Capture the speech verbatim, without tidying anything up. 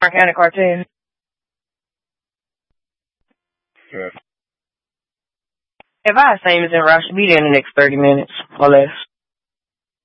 Clark County cartoon. Yeah. If I have same as in Rush, be there in the next thirty minutes or less.